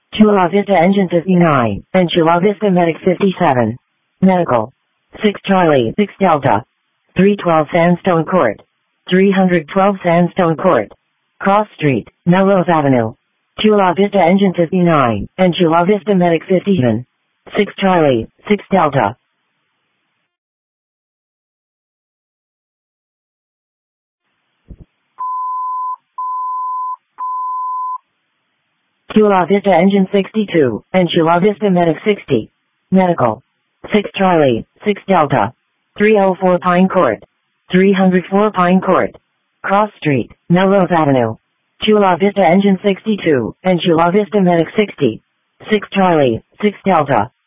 Chula Vista Engine 59, and Chula Vista Medic 57. Medical. 6 Charlie, 6 Delta. 312 Sandstone Court. 312 Sandstone Court. Cross Street, Melrose Avenue. Chula Vista Engine 59, and Chula Vista Medic 57. 6 Charlie, 6 Delta. Chula Vista Engine 62, and Chula Vista Medic 60. Medical. 6 Charlie, 6 Delta. 304 Pine Court. 304 Pine Court. Cross Street, Melrose Avenue. Chula Vista Engine 62, and Chula Vista Medic 60. 6 Charlie, 6 Delta.